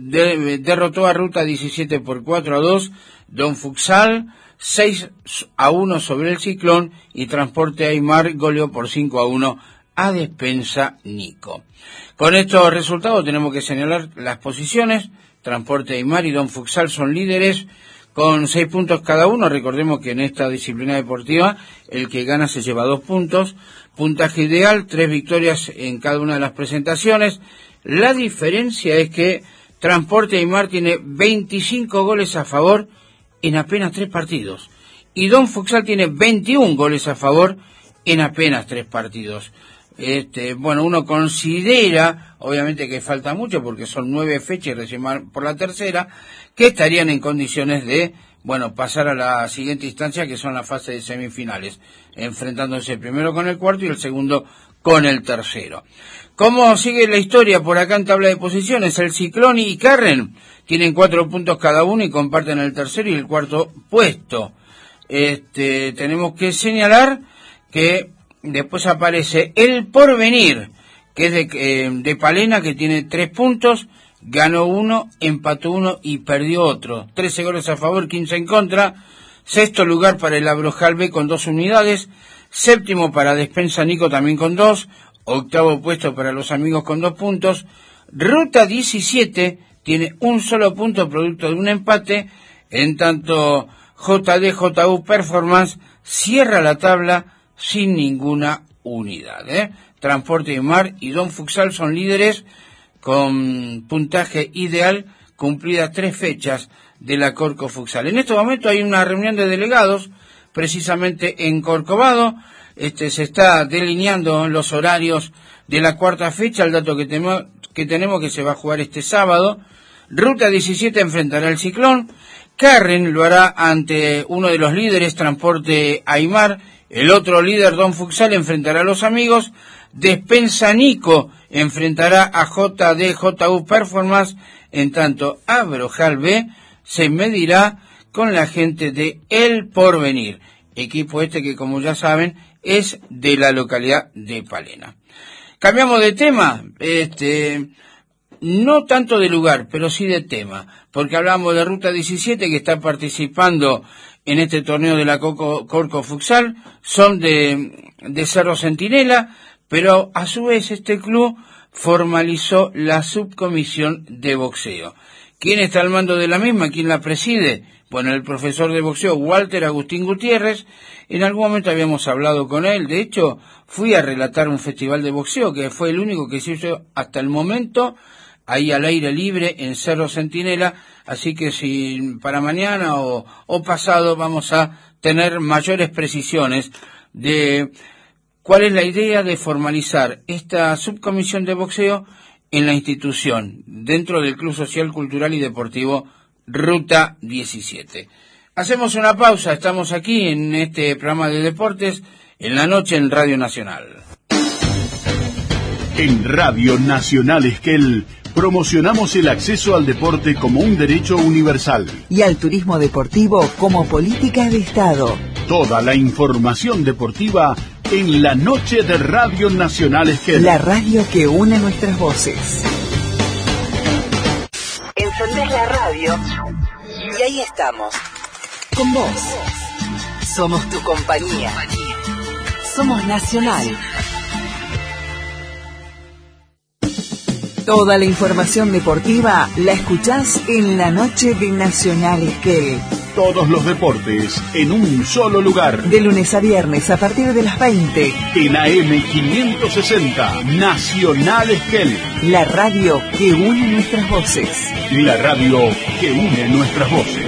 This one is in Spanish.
derrotó a Ruta 17 por 4-2, Don Futsal 6-1 sobre el Ciclón y Transporte Aymar goleó por 5-1 a Despensa Nico. Con estos resultados tenemos que señalar las posiciones. Transporte Aymar y Don Futsal son líderes con 6 puntos cada uno. Recordemos que en esta disciplina deportiva el que gana se lleva 2 puntos. Puntaje ideal, 3 victorias en cada una de las presentaciones. La diferencia es que Transporte Aymar tiene 25 goles a favor en apenas 3 partidos. Y Don Futsal tiene 21 goles a favor en apenas 3 partidos. Bueno, uno considera, obviamente que falta mucho porque son 9 fechas y recién por la tercera, que estarían en condiciones de, bueno, pasar a la siguiente instancia, que son la fase de semifinales, enfrentándose el primero con el cuarto y el segundo con el tercero. ¿Cómo sigue la historia por acá en tabla de posiciones? El Ciclón y Carren tienen 4 puntos cada uno y comparten el tercero y el cuarto puesto. Tenemos que señalar que después aparece El Porvenir, que es de Palena, que tiene 3 puntos, ganó 1, empató 1 y perdió otro. 13 goles a favor, 15 en contra. Sexto lugar para el Abrojal B con 2 unidades. Séptimo para Despensa Nico también con 2. Octavo puesto para los amigos con 2 puntos. Ruta 17 tiene un solo punto producto de un empate. En tanto, JDJU Performance cierra la tabla sin ninguna unidad. Transporte Aymar y Don Futsal son líderes con puntaje ideal, cumplidas 3 fechas de la Corco Futsal. En este momento hay una reunión de delegados, precisamente en Corcovado. Se está delineando los horarios de la cuarta fecha, el dato que tenemos que se va a jugar este sábado. Ruta 17 enfrentará al Ciclón. Carren lo hará ante uno de los líderes, Transporte Aymar. El otro líder, Don Futsal, enfrentará a los amigos. Despensa Nico enfrentará a JDJU Performance. En tanto, Abrojal B se medirá con la gente de El Porvenir. Equipo que, como ya saben, es de la localidad de Palena. Cambiamos de tema, no tanto de lugar, pero sí de tema, porque hablamos de Ruta 17 que está participando en este torneo de la Corco Futsal, son de Cerro Centinela, pero a su vez este club formalizó la subcomisión de boxeo. ¿Quién está al mando de la misma? ¿Quién la preside? Bueno, el profesor de boxeo Walter Agustín Gutiérrez. En algún momento habíamos hablado con él. De hecho, fui a relatar un festival de boxeo que fue el único que se hizo hasta el momento ahí al aire libre en Cerro Centinela. Así que si para mañana o pasado vamos a tener mayores precisiones de cuál es la idea de formalizar esta subcomisión de boxeo en la institución, dentro del Club Social, Cultural y Deportivo Ruta 17. Hacemos una pausa, estamos aquí en este programa de deportes, en la noche en Radio Nacional. En Radio Nacional Esquel promocionamos el acceso al deporte como un derecho universal. Y al turismo deportivo como política de Estado. Toda la información deportiva en la noche de Radio Nacional Esquel. La radio que une nuestras voces. Encendés la radio y ahí estamos. Con vos. Somos tu compañía. Somos Nacional. Toda la información deportiva la escuchás en la noche de Nacional Esquel. Todos los deportes en un solo lugar. De lunes a viernes a partir de las 20. En AM 560, Nacional Esquel. La radio que une nuestras voces. La radio que une nuestras voces.